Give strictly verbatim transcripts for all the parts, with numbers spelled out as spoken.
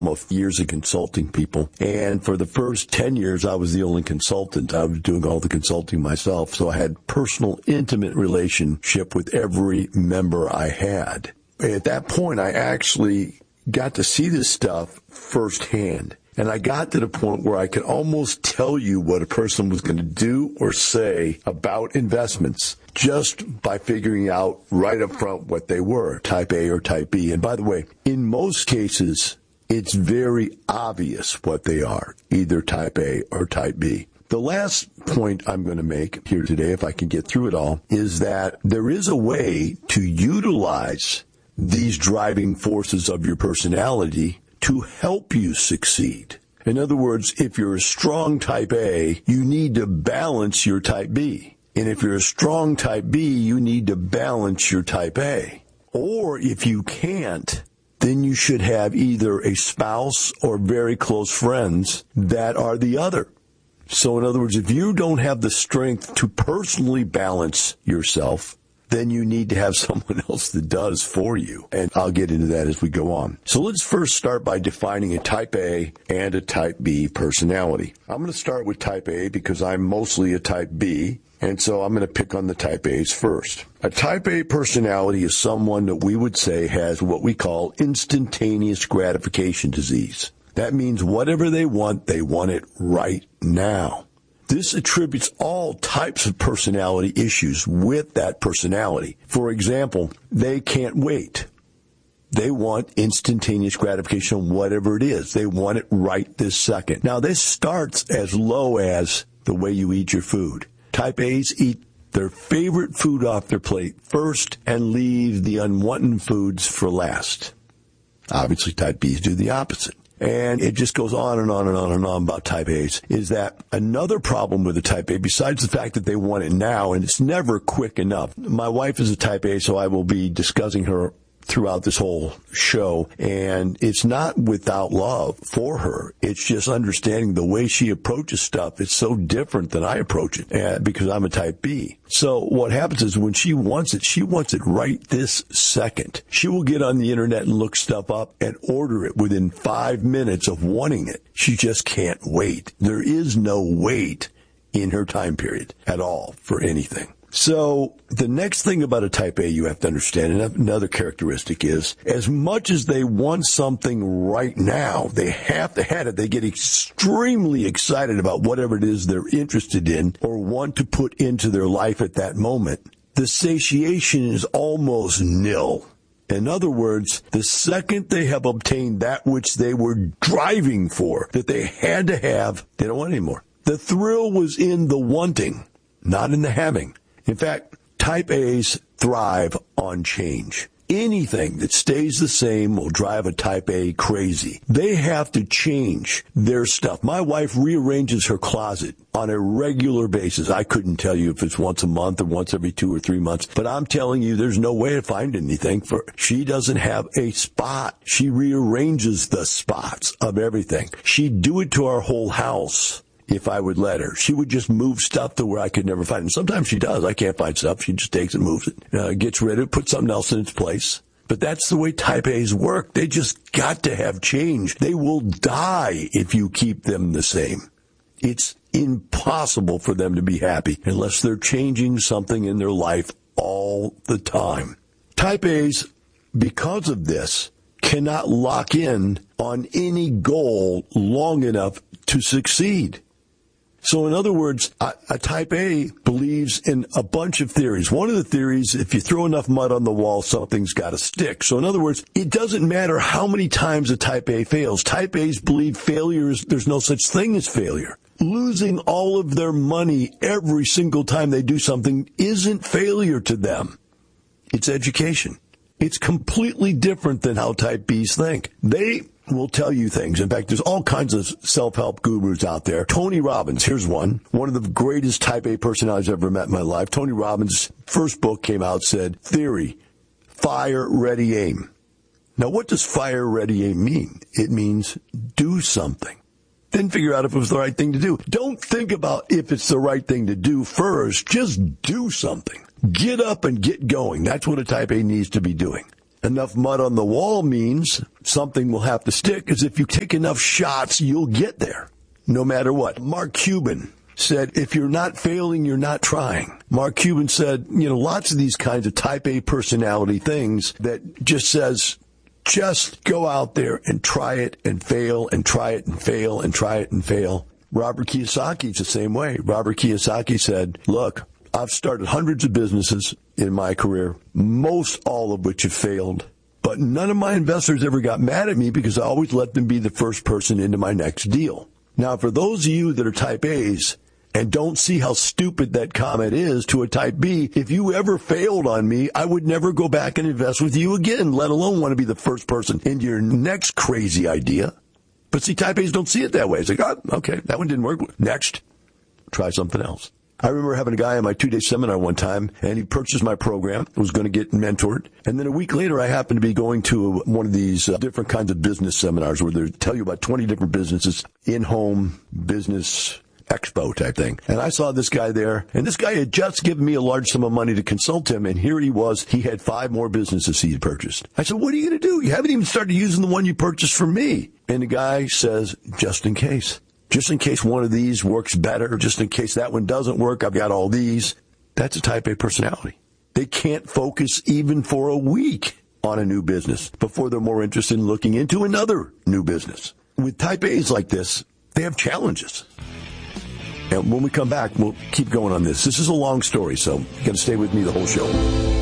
of years of consulting people. And for the first ten years, I was the only consultant. I was doing all the consulting myself. So I had personal, intimate relationship with every member I had. At that point, I actually got to see this stuff firsthand. And I got to the point where I could almost tell you what a person was going to do or say about investments just by figuring out right up front what they were, type A or type B. And by the way, in most cases, it's very obvious what they are, either type A or type B. The last point I'm going to make here today, if I can get through it all, is that there is a way to utilize these driving forces of your personality to help you succeed. In other words, if you're a strong type A, you need to balance your type B. And if you're a strong type B, you need to balance your type A. Or if you can't, then you should have either a spouse or very close friends that are the other. So in other words, if you don't have the strength to personally balance yourself, then you need to have someone else that does for you. And I'll get into that as we go on. So let's first start by defining a type A and a type B personality. I'm going to start with type A because I'm mostly a type B, and so I'm going to pick on the type A's first. A type A personality is someone that we would say has what we call instantaneous gratification disease. That means whatever they want, they want it right now. This attributes all types of personality issues with that personality. For example, they can't wait. They want instantaneous gratification on whatever it is. They want it right this second. Now, this starts as low as the way you eat your food. Type A's eat their favorite food off their plate first and leave the unwanted foods for last. Obviously, type B's do the opposite. And it just goes on and on and on and on about type A's, is that another problem with a type A, besides the fact that they want it now, and it's never quick enough. My wife is a type A, so I will be discussing her throughout this whole show, and it's not without love for her. It's just understanding the way she approaches stuff. It's so different than I approach it uh, because I'm a type B. So what happens is when she wants it, she wants it right this second. She will get on the internet and look stuff up and order it within five minutes of wanting it. She just can't wait. There is no wait in her time period at all for anything. So the next thing about a type A you have to understand, and another characteristic is, as much as they want something right now, they have to have it. They get extremely excited about whatever it is they're interested in or want to put into their life at that moment. The satiation is almost nil. In other words, the second they have obtained that which they were driving for, that they had to have, they don't want it anymore. The thrill was in the wanting, not in the having. In fact, type A's thrive on change. Anything that stays the same will drive a type A crazy. They have to change their stuff. My wife rearranges her closet on a regular basis. I couldn't tell you if it's once a month or once every two or three months, but I'm telling you there's no way to find anything for her. She doesn't have a spot. She rearranges the spots of everything. She'd do it to our whole house. If I would let her, she would just move stuff to where I could never find it. And sometimes she does. I can't find stuff. She just takes it, moves it, uh, gets rid of it, puts something else in its place. But that's the way type A's work. They just got to have change. They will die if you keep them the same. It's impossible for them to be happy unless they're changing something in their life all the time. Type A's, because of this, cannot lock in on any goal long enough to succeed. So in other words, a, a type A believes in a bunch of theories. One of the theories, if you throw enough mud on the wall, something's got to stick. So in other words, it doesn't matter how many times a type A fails. Type A's believe failure is, there's no such thing as failure. Losing all of their money every single time they do something isn't failure to them. It's education. It's completely different than how type B's think. They will tell you things. In fact, there's all kinds of self-help gurus out there. Tony Robbins, here's one. One of the greatest type A personalities I've ever met in my life. Tony Robbins' first book came out, said, Theory, Fire, Ready, Aim. Now, what does fire, ready, aim mean? It means do something. Then figure out if it was the right thing to do. Don't think about if it's the right thing to do first. Just do something. Get up and get going. That's what a type A needs to be doing. enough mud on the wall means something will have to stick, because if you take enough shots, you'll get there, no matter what. Mark Cuban said, if you're not failing, you're not trying. Mark Cuban said, you know, lots of these kinds of type A personality things that just says, just go out there and try it and fail and try it and fail and try it and fail. Robert Kiyosaki's the same way. Robert Kiyosaki said, look, I've started hundreds of businesses in my career, most all of which have failed. But none of my investors ever got mad at me because I always let them be the first person into my next deal. Now, for those of you that are type A's and don't see how stupid that comment is to a type B, if you ever failed on me, I would never go back and invest with you again, let alone want to be the first person into your next crazy idea. But see, type A's don't see it that way. It's like, oh, okay, that one didn't work. Next, try something else. I remember having a guy on my two-day seminar one time, and he purchased my program, was going to get mentored. And then a week later, I happened to be going to one of these uh, different kinds of business seminars where they tell you about twenty different businesses, in-home business expo type thing. And I saw this guy there, and this guy had just given me a large sum of money to consult him, and here he was. He had five more businesses he had purchased. I said, what are you going to do? You haven't even started using the one you purchased from me. And the guy says, just in case. Just in case one of these works better, just in case that one doesn't work, I've got all these. That's a type A personality. They can't focus even for a week on a new business before they're more interested in looking into another new business. With type A's like this, they have challenges. And when we come back, we'll keep going on this. This is a long story, so you got to stay with me the whole show.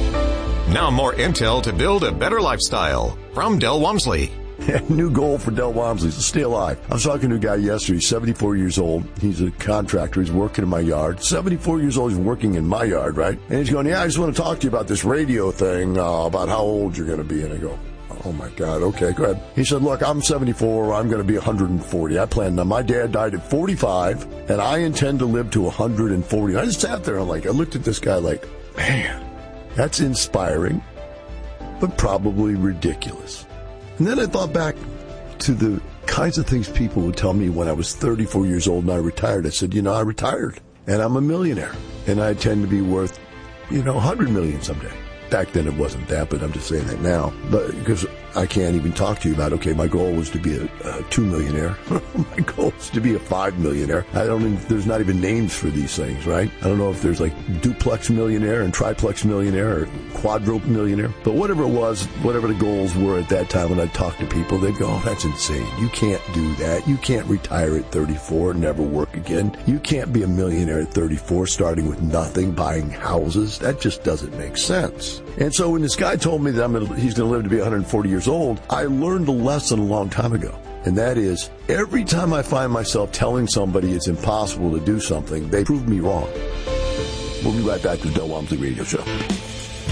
Now more intel to build a better lifestyle from Del Walmsley. New goal for Del Walmsley is to stay alive. I was talking to a guy yesterday. He's seventy-four years old. He's a contractor. He's working in my yard. seventy-four years old. He's working in my yard, right? And he's going, yeah, I just want to talk to you about this radio thing, uh, about how old you're going to be. And I go, oh, my God. Okay, go ahead. He said, look, I'm seventy-four. I'm going to be one hundred forty. I plan. Now, my dad died at forty-five, and I intend to live to one hundred forty. I just sat there and like, I looked at this guy like, man, that's inspiring, but probably ridiculous. And then I thought back to the kinds of things people would tell me when I was thirty-four years old and I retired. I said, you know, I retired and I'm a millionaire and I tend to be worth, you know, one hundred million someday. Back then it wasn't that, but I'm just saying that now. But because I can't even talk to you about, okay, my goal was to be a, a two millionaire. My goal is to be a five millionaire. I don't even, there's not even names for these things, right? I don't know if there's like duplex millionaire and triplex millionaire or quadruple millionaire. But whatever it was, whatever the goals were at that time when I talked to people, they'd go, oh, that's insane. You can't do that. You can't retire at thirty-four and never work again. You can't be a millionaire at thirty-four starting with nothing, buying houses. That just doesn't make sense. And so when this guy told me that I'm gonna, he's going to live to be one hundred forty years old, I learned a lesson a long time ago. And that is, every time I find myself telling somebody it's impossible to do something, they prove me wrong. We'll be right back to the Del Walmsley Radio Show.